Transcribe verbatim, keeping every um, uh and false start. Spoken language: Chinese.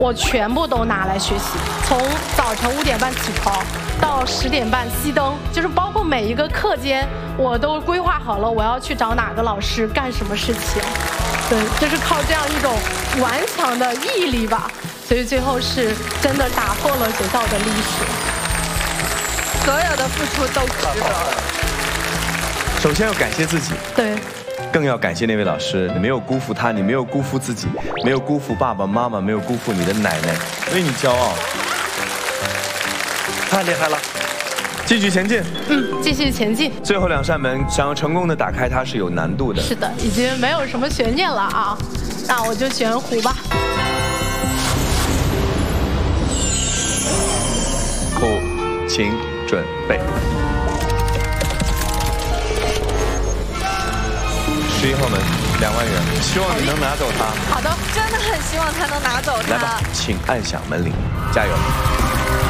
我全部都拿来学习，从早晨五点半起床到十点半熄灯，就是包括每一个课间，我都规划好了我要去找哪个老师干什么事情。对，就是靠这样一种顽强的毅力吧，所以最后是真的打破了学校的历史。 所有的付出都值得。 首先要感谢自己。 对。 更要感谢那位老师，你没有辜负他，你没有辜负自己，没有辜负爸爸妈妈，没有辜负你的奶奶，为你骄傲，太厉害了！继续前进， 嗯，继续前进。 最后两扇门，想要成功的打开它是有难度的。 是的，已经没有什么悬念了啊，那我就选虎吧。 虎，请准备。 十一号门，两万元，希望你能拿走它。 好的，真的很希望他能拿走它。 来吧，请按响门铃，加油！